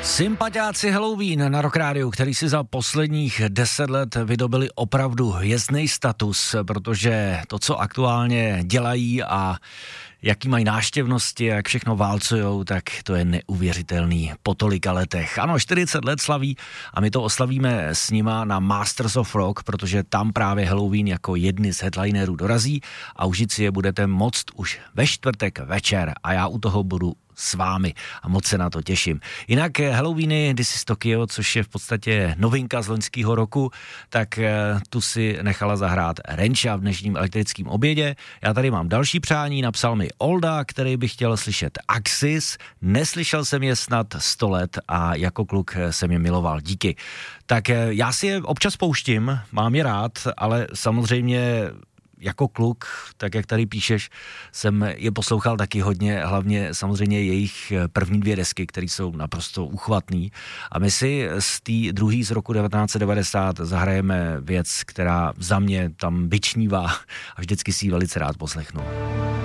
Sympatiáci Halloween na Rock Rádiu, který si za posledních 10 let vydobili opravdu hvězdný status, protože to, co aktuálně dělají a jaký mají návštěvnosti, jak všechno válcujou, tak to je neuvěřitelný po tolika letech. Ano, 40 let slaví a my to oslavíme s nima na Masters of Rock, protože tam právě Halloween jako jedny z headlinerů dorazí a užít si je budete moct už ve čtvrtek večer a já u toho budu s vámi a moc se na to těším. Jinak Halloweeny This is Tokyo, což je v podstatě novinka z loňského roku, tak tu si nechala zahrát Renča v dnešním elektrickém obědě. Já tady mám další přání, napsal mi Olda, který by chtěl slyšet Axis. Neslyšel jsem je snad 100 let a jako kluk jsem je miloval. Díky. Tak já si je občas pouštím, mám je rád, ale samozřejmě jako kluk, tak jak tady píšeš, jsem je poslouchal taky hodně, hlavně samozřejmě jejich první 2 desky, které jsou naprosto uchvatný. A my si z té druhé z roku 1990 zahrajeme věc, která za mě tam vyčnívá a vždycky si ji velice rád poslechnu.